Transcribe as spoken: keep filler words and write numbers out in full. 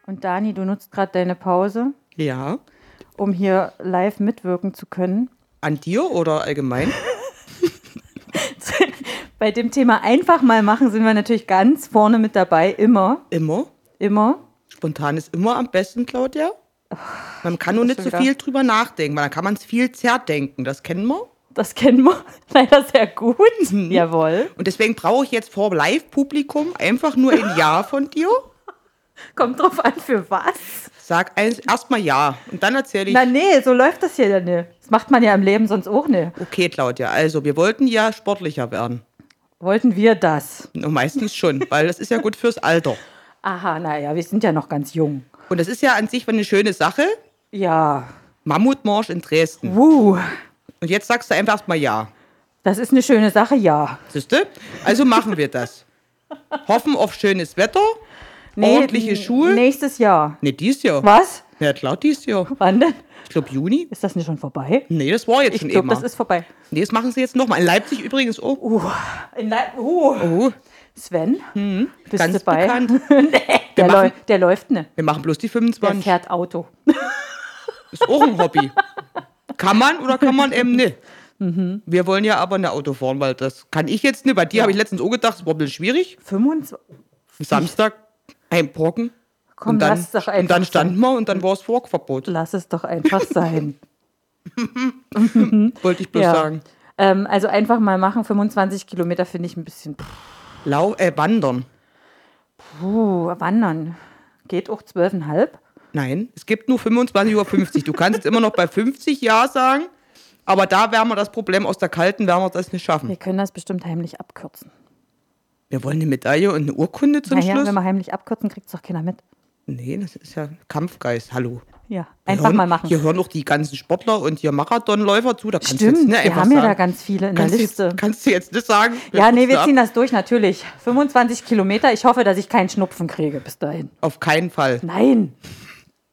Und Dani, du nutzt gerade deine Pause, Ja. um hier live mitwirken zu können. An dir oder allgemein? Bei dem Thema einfach mal machen sind wir natürlich ganz vorne mit dabei, immer. Immer. Immer. Spontan ist immer am besten, Claudia. Man kann nur nicht so wieder- viel drüber nachdenken, weil dann kann man es viel zerdenken. Das kennen wir. Das kennen wir leider sehr gut. Jawohl. Und deswegen brauche ich jetzt vor Live-Publikum einfach nur ein Ja von dir. Kommt drauf an, für was? Sag erstmal Ja und dann erzähle ich. Na nee, so läuft das hier ja nicht. Das macht man ja im Leben sonst auch nicht. Okay, Claudia, also wir wollten ja sportlicher werden. Wollten wir das? Und meistens schon, weil das ist ja gut fürs Alter. Aha, naja, wir sind ja noch ganz jung. Und das ist ja an sich eine schöne Sache. Ja. Mammutmarsch in Dresden. Uh, Und jetzt sagst du einfach erstmal Ja. das ist eine schöne Sache, ja. Siehst du? Also machen wir das. Hoffen auf schönes Wetter, Nee, ordentliche n- Schuhe. Nächstes Jahr. Nee, dies Jahr. Was? Ja, klar, dies Jahr. Wann denn? Ich glaube Juni. Ist das nicht schon vorbei? Nee, das war jetzt Ich schon glaube, eben das mal. ist vorbei. Nee, das machen sie jetzt nochmal. In Leipzig übrigens auch. Uh, in Leip- uh. Oh, Sven, bist ganz du bei? bekannt. nee, der, machen- läu der läuft nicht. Wir machen bloß die Der fünfundzwanzig. fährt Auto. Ist auch ein Hobby. Kann man oder kann man eben nicht? Wir wollen ja aber eine Auto fahren, weil das kann ich jetzt nicht. Bei dir habe ich letztens auch gedacht, das war ein bisschen schwierig. fünfundzwanzig. Samstag ein Brocken. Komm, und dann, lass doch und einfach dann standen wir und dann war es Forkverbot. Lass es doch einfach sein. Wollte ich bloß Ja. sagen. ähm, also einfach mal machen. fünfundzwanzig Kilometer finde ich ein bisschen. Lau äh, wandern. Puh, wandern. Geht auch zwölf Komma fünf. Nein, es gibt nur fünfundzwanzig Uhr fünfzig. Du kannst jetzt immer noch bei fünfzig Ja sagen, aber da werden wir das Problem aus der kalten, werden wir das nicht schaffen. Wir können das bestimmt heimlich abkürzen. Wir wollen eine Medaille und eine Urkunde zum Naja, Schluss. wenn wir heimlich abkürzen, kriegt es doch keiner mit. Nee, das ist ja Kampfgeist. Hallo. Ja, Hier einfach hören, mal machen. Hier hören auch die ganzen Sportler und hier Marathonläufer zu. Da kannst du jetzt Stimmt, nicht wir einfach haben ja sagen, da ganz viele in der kannst du Liste. Jetzt, kannst du jetzt nicht sagen? Ja, nee, wir ab. ziehen das durch, natürlich. fünfundzwanzig Kilometer. Ich hoffe, dass ich keinen Schnupfen kriege bis dahin. Auf keinen Fall. Nein.